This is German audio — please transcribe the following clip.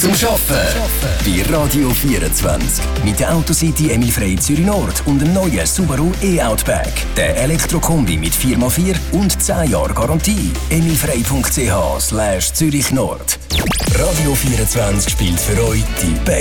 zum Arbeiten. Bei Radio 24. Mit der Autocity Emil Frey Zürich Nord und dem neuen Subaru E-Outback. Der Elektrokombi mit 4x4 und 10 Jahre Garantie. emilfrey.ch/Zürich Nord. Radio 24 spielt für euch die